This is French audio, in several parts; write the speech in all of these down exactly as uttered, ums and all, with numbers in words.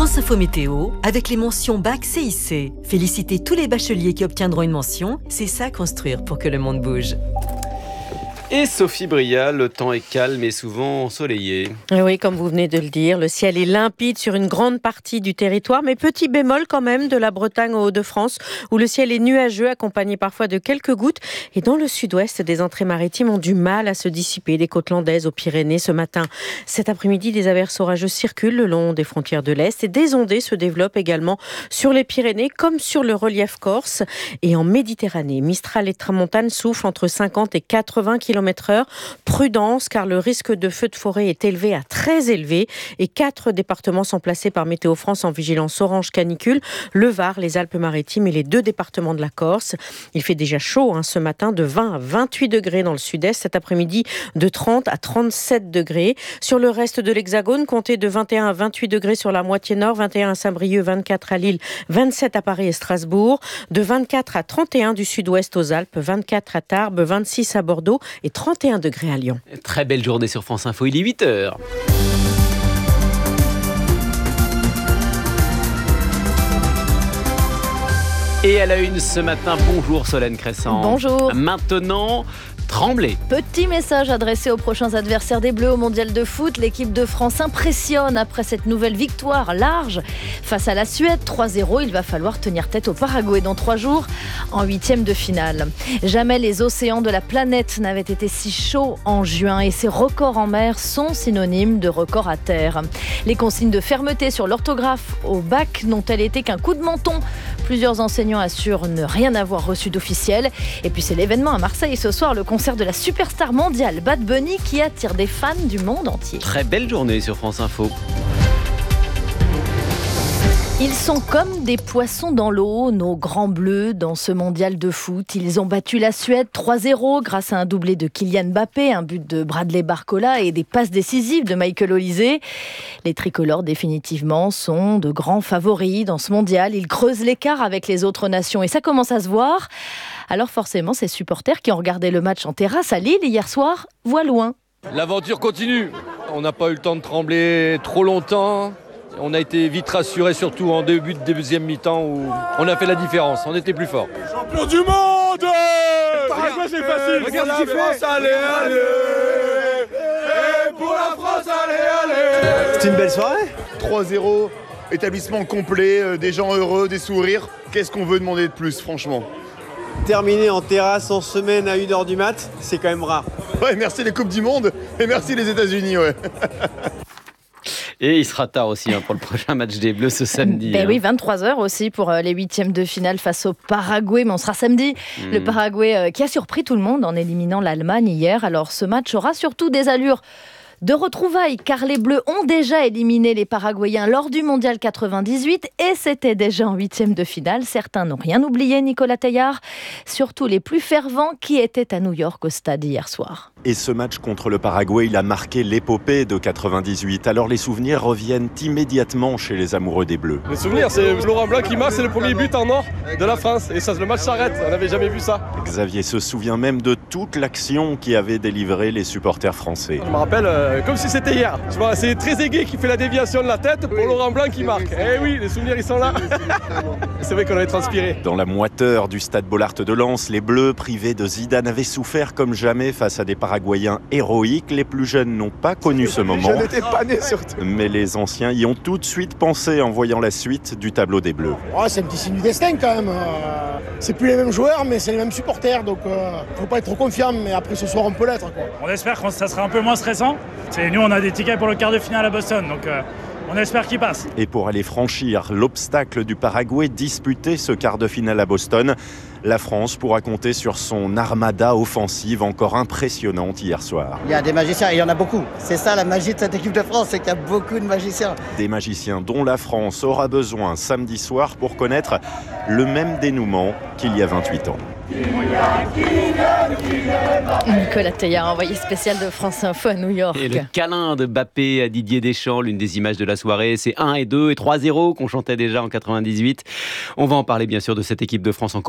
France Info Météo, avec les mentions bac C I C. Félicitez tous les bacheliers qui obtiendront une mention, c'est ça construire pour que le monde bouge. Et Sophie Bria, le temps est calme et souvent ensoleillé. Oui, comme vous venez de le dire, le ciel est limpide sur une grande partie du territoire, mais petit bémol quand même de la Bretagne aux Hauts-de-France, où le ciel est nuageux, accompagné parfois de quelques gouttes. Et dans le sud-ouest, des entrées maritimes ont du mal à se dissiper, des côtes landaises aux Pyrénées ce matin. Cet après-midi, des averses orageuses circulent le long des frontières de l'Est et des ondées se développent également sur les Pyrénées comme sur le relief corse. Et en Méditerranée, Mistral et Tramontane soufflent entre cinquante et quatre-vingts kilomètres heure. Prudence, car le risque de feu de forêt est élevé à très élevé et quatre départements sont placés par Météo France en vigilance orange canicule, le Var, les Alpes-Maritimes et les deux départements de la Corse. Il fait déjà chaud hein, ce matin, de vingt à vingt-huit degrés dans le sud-est, cet après-midi de trente à trente-sept degrés. Sur le reste de l'Hexagone, comptez de vingt et un à vingt-huit degrés sur la moitié nord, vingt et un à Saint-Brieuc, vingt-quatre à Lille, vingt-sept à Paris et Strasbourg, de vingt-quatre à trente et un du sud-ouest aux Alpes, vingt-quatre à Tarbes, vingt-six à Bordeaux et trente et un degrés à Lyon. Très belle journée sur France Info, il est huit heures. Et à la une ce matin, bonjour Solène Crescent. Bonjour. Maintenant, Tremblay. Petit message adressé aux prochains adversaires des Bleus au Mondial de foot. L'équipe de France impressionne après cette nouvelle victoire large face à la Suède. trois zéro, il va falloir tenir tête au Paraguay dans trois jours en huitième de finale. Jamais les océans de la planète n'avaient été si chauds en juin et ces records en mer sont synonymes de records à terre. Les consignes de fermeté sur l'orthographe au bac n'ont-elles été qu'un coup de menton ? Plusieurs enseignants assurent ne rien avoir reçu d'officiel. Et puis c'est l'événement à Marseille ce soir, le concert de la superstar mondiale Bad Bunny qui attire des fans du monde entier. Très belle journée sur France Info. Ils sont comme des poissons dans l'eau, nos grands bleus dans ce mondial de foot. Ils ont battu la Suède trois zéro grâce à un doublé de Kylian Mbappé, un but de Bradley Barcola et des passes décisives de Michael Olise. Les tricolores définitivement sont de grands favoris dans ce mondial. Ils creusent l'écart avec les autres nations et ça commence à se voir. Alors forcément, ces supporters qui ont regardé le match en terrasse à Lille hier soir voient loin. L'aventure continue. On n'a pas eu le temps de trembler trop longtemps. On a été vite rassurés, surtout en début de deuxième mi-temps où on a fait la différence. On était plus forts. Champion du monde! Paraguay, c'est facile. Regarde pour la France, allez, allez! Et pour la France, allez, allez! C'était une belle soirée. trois zéro, établissement complet, euh, des gens heureux, des sourires. Qu'est-ce qu'on veut demander de plus, franchement? Terminé en terrasse en semaine à une heure du mat, c'est quand même rare. Ouais, merci les Coupes du Monde et merci les États-Unis, ouais. Et il sera tard aussi hein, pour le prochain match des Bleus ce samedi. Ben hein. oui, vingt-trois heures aussi pour euh, les huitièmes de finale face au Paraguay, mais on sera samedi. Mmh. Le Paraguay euh, qui a surpris tout le monde en éliminant l'Allemagne hier. Alors ce match aura surtout des allures de retrouvailles, car les Bleus ont déjà éliminé les Paraguayens lors du Mondial quatre-vingt-dix-huit et c'était déjà en huitième de finale. Certains n'ont rien oublié, Nicolas Teilhard, surtout les plus fervents qui étaient à New York au stade hier soir. Et ce match contre le Paraguay, il a marqué l'épopée de quatre-vingt-dix-huit. Alors les souvenirs reviennent immédiatement chez les amoureux des Bleus. Les souvenirs, c'est Laurent Blanc qui marque, c'est le premier but en or de la France. Et ça, le match s'arrête, on n'avait jamais vu ça. Xavier se souvient même de toute l'action qui avait délivré les supporters français. Je me rappelle... Euh, comme si c'était hier. Tu vois, c'est Trezeguet qui fait la déviation de la tête pour oui. Laurent Blanc qui marque. Oui, eh oui, les souvenirs ils sont là. C'est vrai qu'on avait transpiré. Dans la moiteur du stade Bollaert de Lens, les Bleus privés de Zidane avaient souffert comme jamais face à des Paraguayens héroïques. Les plus jeunes n'ont pas connu ce moment. Je n'étais pas né surtout. Mais les anciens y ont tout de suite pensé en voyant la suite du tableau des Bleus. Oh, c'est un petit signe du destin quand même. Euh, c'est plus les mêmes joueurs, mais c'est les mêmes supporters. Donc euh, faut pas être trop confiant, mais après ce soir on peut l'être, quoi. On espère que ça sera un peu moins stressant. C'est, nous on a des tickets pour le quart de finale à Boston, donc euh, on espère qu'il passe. Et pour aller franchir l'obstacle du Paraguay, disputer ce quart de finale à Boston, la France pourra compter sur son armada offensive encore impressionnante hier soir. Il y a des magiciens, il y en a beaucoup. C'est ça la magie de cette équipe de France, c'est qu'il y a beaucoup de magiciens. Des magiciens dont la France aura besoin samedi soir pour connaître le même dénouement qu'il y a vingt-huit ans. Nicolas Teilhard, envoyé spécial de France Info à New York. Et le câlin de Mbappé à Didier Deschamps, l'une des images de la soirée, c'est un et deux et trois zéro qu'on chantait déjà en quatre-vingt-dix-huit. On va en parler bien sûr de cette équipe de France encore plus favorite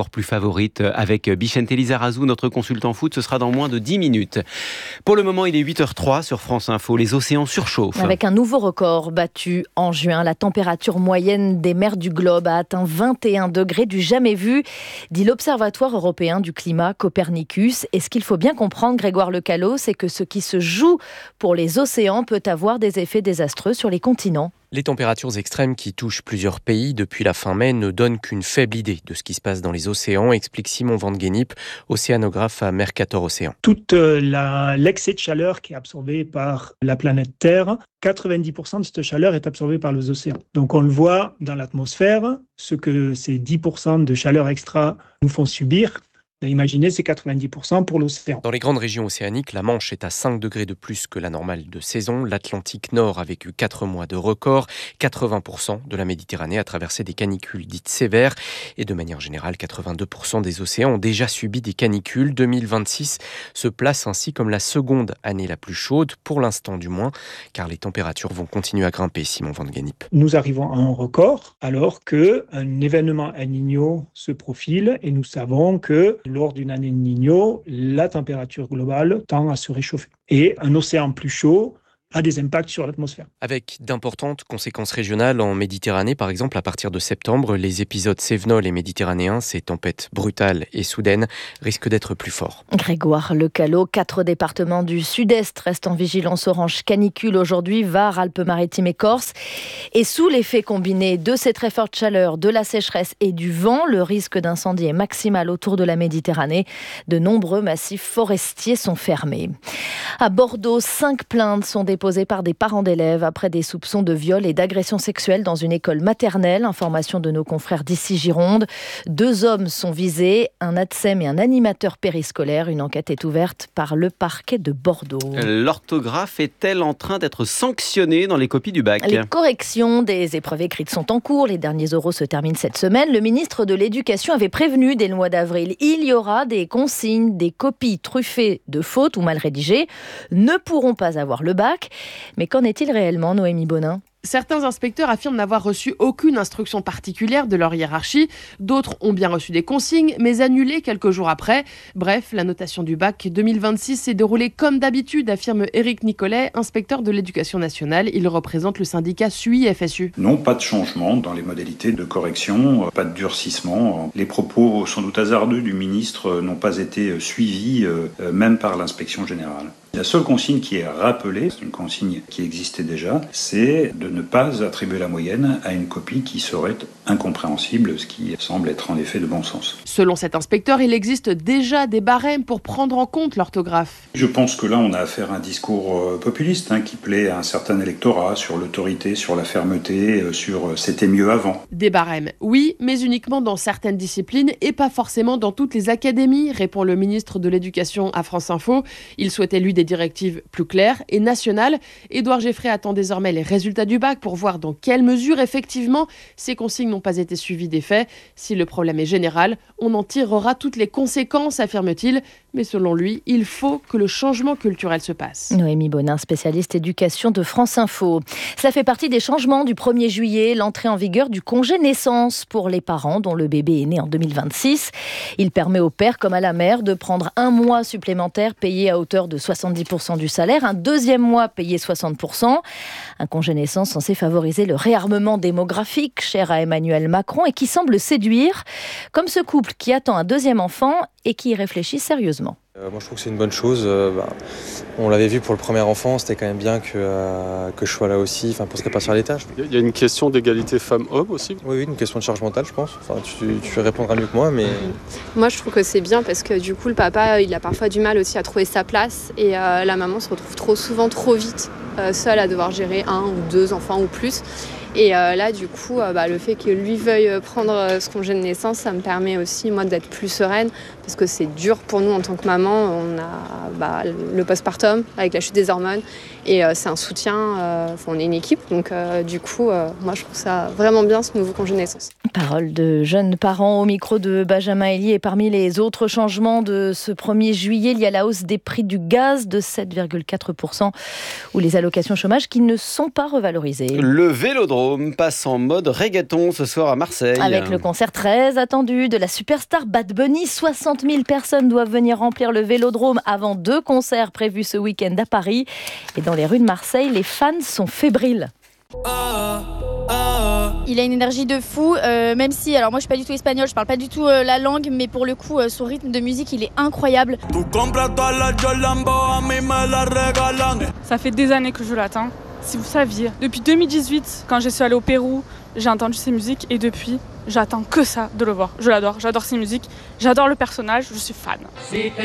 favorite avec Bichente Lizarazu, notre consultant foot. Ce sera dans moins de dix minutes. Pour le moment, il est huit heures zéro trois sur France Info. Les océans surchauffent. Avec un nouveau record battu en juin, la température moyenne des mers du globe a atteint vingt et un degrés du jamais vu, dit l'Observatoire européen du climat Copernicus. Et ce qu'il faut bien comprendre, Grégoire Lecallot, c'est que ce qui se joue pour les océans peut avoir des effets désastreux sur les continents. Les températures extrêmes qui touchent plusieurs pays depuis la fin mai ne donnent qu'une faible idée de ce qui se passe dans les océans, explique Simon Van Gennip, océanographe à Mercator Océan. Toute la, l'excès de chaleur qui est absorbé par la planète Terre, quatre-vingt-dix pour cent de cette chaleur est absorbée par les océans. Donc on le voit dans l'atmosphère, ce que ces dix pour cent de chaleur extra nous font subir. Imaginez, c'est quatre-vingt-dix pour cent pour l'océan. Dans les grandes régions océaniques, la Manche est à cinq degrés de plus que la normale de saison. L'Atlantique Nord a vécu quatre mois de record. quatre-vingts pour cent de la Méditerranée a traversé des canicules dites sévères. Et de manière générale, quatre-vingt-deux pour cent des océans ont déjà subi des canicules. deux mille vingt-six se place ainsi comme la seconde année la plus chaude, pour l'instant du moins, car les températures vont continuer à grimper, Simon Van Gennip. Nous arrivons à un record alors qu'un événement El Niño se profile et nous savons que lors d'une année El Niño, la température globale tend à se réchauffer. Et un océan plus chaud a des impacts sur l'atmosphère. Avec d'importantes conséquences régionales en Méditerranée, par exemple, à partir de septembre, les épisodes cévenols et méditerranéens, ces tempêtes brutales et soudaines, risquent d'être plus forts. Grégoire Lecallot, quatre départements du sud-est restent en vigilance orange canicule aujourd'hui, Var, Alpes-Maritimes et Corse. Et sous l'effet combiné de ces très fortes chaleurs, de la sécheresse et du vent, le risque d'incendie est maximal autour de la Méditerranée. De nombreux massifs forestiers sont fermés. À Bordeaux, cinq plaintes sont déposées déposée par des parents d'élèves après des soupçons de viol et d'agression sexuelle dans une école maternelle. Information de nos confrères d'ici Gironde. Deux hommes sont visés, un ATSEM et un animateur périscolaire. Une enquête est ouverte par le parquet de Bordeaux. L'orthographe est-elle en train d'être sanctionnée dans les copies du bac ? Les corrections des épreuves écrites sont en cours. Les derniers oraux se terminent cette semaine. Le ministre de l'Éducation avait prévenu dès le mois d'avril. Il y aura des consignes, des copies truffées de fautes ou mal rédigées ne pourront pas avoir le bac. Mais qu'en est-il réellement, Noémie Bonin ? Certains inspecteurs affirment n'avoir reçu aucune instruction particulière de leur hiérarchie. D'autres ont bien reçu des consignes, mais annulées quelques jours après. Bref, la notation du bac deux mille vingt-six s'est déroulée comme d'habitude, affirme Éric Nicolet, inspecteur de l'Éducation nationale. Il représente le syndicat S U I F S U. Non, pas de changement dans les modalités de correction, pas de durcissement. Les propos sans doute hasardeux du ministre n'ont pas été suivis, même par l'inspection générale. La seule consigne qui est rappelée, c'est une consigne qui existait déjà, c'est de ne pas attribuer la moyenne à une copie qui serait incompréhensible, ce qui semble être en effet de bon sens. Selon cet inspecteur, il existe déjà des barèmes pour prendre en compte l'orthographe. Je pense que là, on a affaire à un discours populiste hein, qui plaît à un certain électorat sur l'autorité, sur la fermeté, sur « c'était mieux avant ». Des barèmes, oui, mais uniquement dans certaines disciplines et pas forcément dans toutes les académies, répond le ministre de l'Éducation à France Info. Il souhaitait lui des directives plus claires et nationales. Édouard Geffray attend désormais les résultats du bac pour voir dans quelle mesure, effectivement, ces consignes n'ont pas été suivies des faits. Si le problème est général, on en tirera toutes les conséquences, affirme-t-il. Mais selon lui, il faut que le changement culturel se passe. Noémie Bonin, spécialiste éducation de France Info. Ça fait partie des changements du premier juillet, l'entrée en vigueur du congé naissance pour les parents dont le bébé est né en deux mille vingt-six. Il permet au père comme à la mère de prendre un mois supplémentaire payé à hauteur de soixante-dix pour cent du salaire, un deuxième mois payé soixante pour cent. Un congé naissance censé favoriser le réarmement démographique cher à Emmanuel Macron et qui semble séduire, comme ce couple qui attend un deuxième enfant et qui y réfléchit sérieusement. Euh, moi je trouve que c'est une bonne chose. Euh, bah, on l'avait vu pour le premier enfant, c'était quand même bien que, euh, que je sois là aussi pour se répartir les tâches. Il y a une question d'égalité femmes-hommes aussi ? Oui, oui, une question de charge mentale je pense. Enfin, tu, tu répondras mieux que moi. Mais... Moi je trouve que c'est bien parce que du coup le papa il a parfois du mal aussi à trouver sa place et euh, la maman se retrouve trop souvent trop vite euh, seule à devoir gérer un ou deux enfants ou plus. Et euh, là, du coup, euh, bah, le fait que lui veuille prendre euh, ce congé de naissance, ça me permet aussi, moi, d'être plus sereine parce que c'est dur pour nous en tant que maman. On a bah, le postpartum avec la chute des hormones et euh, c'est un soutien, euh, on est une équipe, donc euh, du coup, euh, moi je trouve ça vraiment bien ce nouveau congé naissance. Parole de jeunes parents au micro de Benjamin Elie. Et parmi les autres changements de ce premier juillet, il y a la hausse des prix du gaz de sept virgule quatre pour cent ou les allocations chômage qui ne sont pas revalorisées. Le Vélodrome passe en mode reggaeton ce soir à Marseille. Avec le concert très attendu de la superstar Bad Bunny, soixante mille personnes doivent venir remplir le Vélodrome avant deux concerts prévus ce week-end à Paris. Et dans les rues de Marseille, les fans sont fébriles. Il a une énergie de fou, euh, même si, alors moi je suis pas du tout espagnol, je parle pas du tout euh, la langue, mais pour le coup euh, son rythme de musique il est incroyable. Ça fait des années que je l'attends. Si vous saviez, depuis deux mille dix-huit, quand je suis allée au Pérou, j'ai entendu ses musiques et depuis, j'attends que ça de le voir. Je l'adore, j'adore ses musiques, j'adore le personnage, je suis fan.